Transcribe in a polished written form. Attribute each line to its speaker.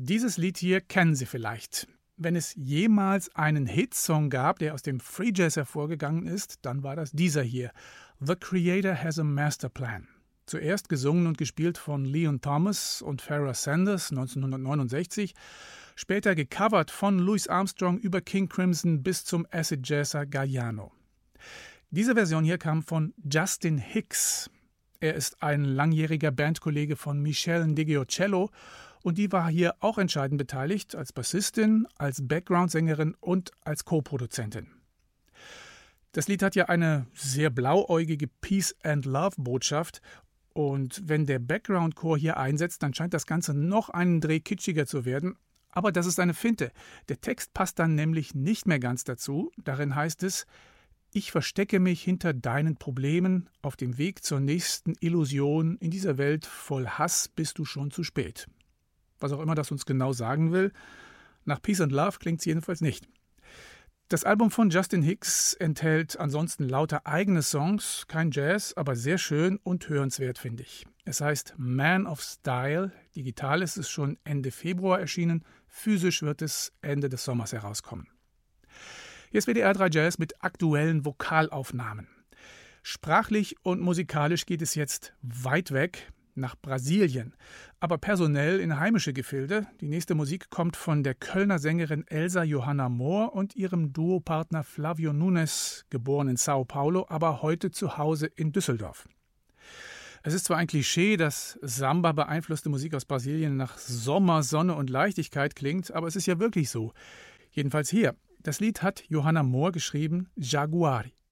Speaker 1: Dieses Lied hier kennen Sie vielleicht. Wenn es jemals einen Hitsong gab, der aus dem Free Jazz hervorgegangen ist, dann war das dieser hier. The Creator Has a Master Plan. Zuerst gesungen und gespielt von Leon Thomas und Pharoah Sanders 1969, später gecovert von Louis Armstrong über King Crimson bis zum Acid Jazzer Galliano. Diese Version hier kam von Justin Hicks. Er ist ein langjähriger Bandkollege von Michelle Ndegeocello und die war hier auch entscheidend beteiligt als Bassistin, als Background-Sängerin und als Co-Produzentin. Das Lied hat ja eine sehr blauäugige Peace-and-Love-Botschaft und wenn der Background-Chor hier einsetzt, dann scheint das Ganze noch einen Dreh kitschiger zu werden. Aber das ist eine Finte. Der Text passt dann nämlich nicht mehr ganz dazu. Darin heißt es: Ich verstecke mich hinter deinen Problemen, auf dem Weg zur nächsten Illusion. In dieser Welt voll Hass bist du schon zu spät. Was auch immer das uns genau sagen will, nach Peace and Love klingt es jedenfalls nicht. Das Album von Justin Hicks enthält ansonsten lauter eigene Songs, kein Jazz, aber sehr schön und hörenswert, finde ich. Es heißt Man of Style, digital ist es schon Ende Februar erschienen, physisch wird es Ende des Sommers herauskommen. Hier ist WDR 3 Jazz mit aktuellen Vokalaufnahmen. Sprachlich und musikalisch geht es jetzt weit weg nach Brasilien, aber personell in heimische Gefilde. Die nächste Musik kommt von der Kölner Sängerin Elsa Johanna Mohr und ihrem Duopartner Flavio Nunes, geboren in Sao Paulo, aber heute zu Hause in Düsseldorf. Es ist zwar ein Klischee, dass Samba beeinflusste Musik aus Brasilien nach Sommer, Sonne und Leichtigkeit klingt, aber es ist ja wirklich so. Jedenfalls hier. Das Lied hat Johanna Mohr geschrieben, Jaguari.